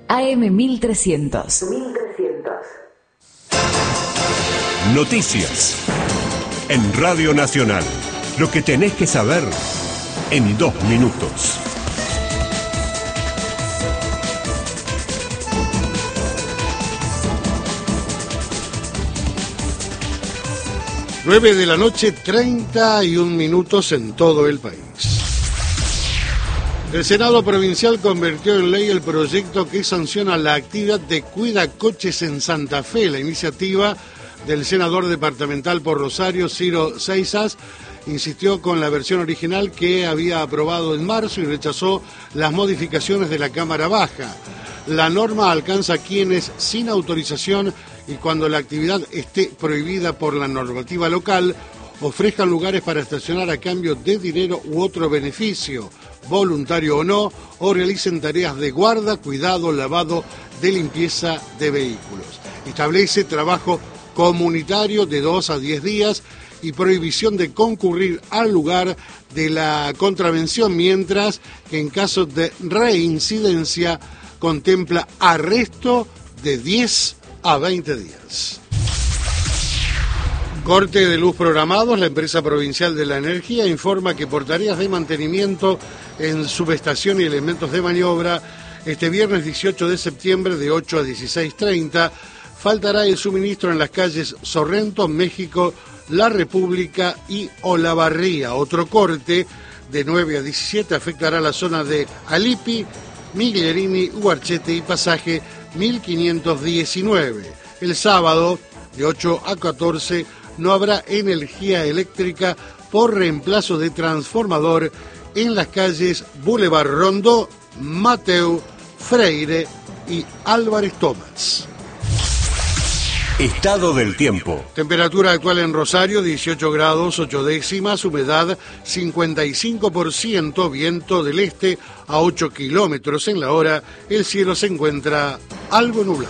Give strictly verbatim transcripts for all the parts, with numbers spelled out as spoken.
A M mil trescientos. mil trescientos. Noticias. En Radio Nacional. Lo que tenés que saber en dos minutos. nueve de la noche, treinta y un minutos en todo el país. El Senado Provincial convirtió en ley el proyecto que sanciona la actividad de Cuida Coches en Santa Fe. La iniciativa del senador departamental por Rosario, Ciro Seisas, insistió con la versión original que había aprobado en marzo y rechazó las modificaciones de la Cámara Baja. La norma alcanza a quienes sin autorización y cuando la actividad esté prohibida por la normativa local, ofrezcan lugares para estacionar a cambio de dinero u otro beneficio, voluntario o no, o realicen tareas de guarda, cuidado, lavado, de limpieza de vehículos. Establece trabajo comunitario de dos a diez días y prohibición de concurrir al lugar de la contravención, mientras que en caso de reincidencia contempla arresto de diez a veinte días. Corte de luz programados. La empresa provincial de la energía informa que por tareas de mantenimiento en subestación y elementos de maniobra, este viernes dieciocho de septiembre de ocho a dieciséis treinta, faltará el suministro en las calles Sorrento, México, La República y Olavarría. Otro corte de nueve a diecisiete afectará la zona de Alipi, Miglierini, Ugarchete y Pasaje mil quinientos diecinueve. El sábado, de ocho a catorce, no habrá energía eléctrica por reemplazo de transformador en las calles Boulevard Rondó, Mateu, Freire y Álvarez Tomás. Estado del tiempo. Temperatura actual en Rosario, dieciocho grados, ocho décimas, humedad cincuenta y cinco por ciento, viento del este a ocho kilómetros en la hora, el cielo se encuentra algo nublado.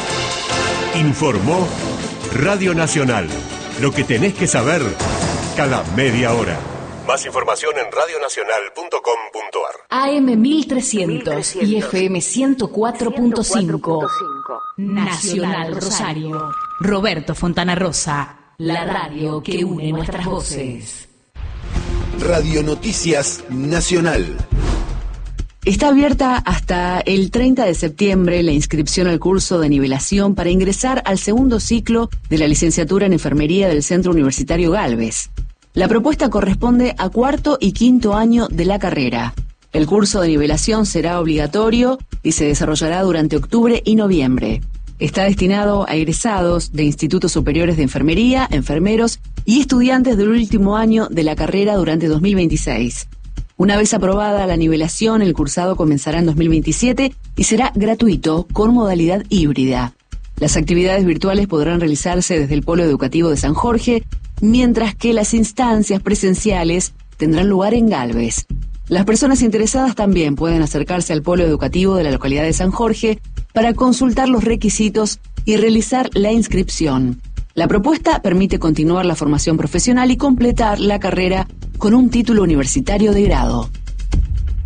Informó Radio Nacional. Lo que tenés que saber cada media hora. Más información en radio nacional punto com punto ar. A M mil trescientos y F M ciento cuatro punto cinco. Nacional Rosario. Roberto Fontana Rosa. La radio que une nuestras voces. Radio Noticias Nacional. Está abierta hasta el treinta de septiembre la inscripción al curso de nivelación para ingresar al segundo ciclo de la licenciatura en enfermería del Centro Universitario Gálvez. La propuesta corresponde a cuarto y quinto año de la carrera. El curso de nivelación será obligatorio y se desarrollará durante octubre y noviembre. Está destinado a egresados de institutos superiores de enfermería, enfermeros y estudiantes del último año de la carrera durante dos mil veintiséis. Una vez aprobada la nivelación, el cursado comenzará en dos mil veintisiete y será gratuito con modalidad híbrida. Las actividades virtuales podrán realizarse desde el Polo Educativo de San Jorge, mientras que las instancias presenciales tendrán lugar en Gálvez. Las personas interesadas también pueden acercarse al Polo Educativo de la localidad de San Jorge para consultar los requisitos y realizar la inscripción. La propuesta permite continuar la formación profesional y completar la carrera con un título universitario de grado.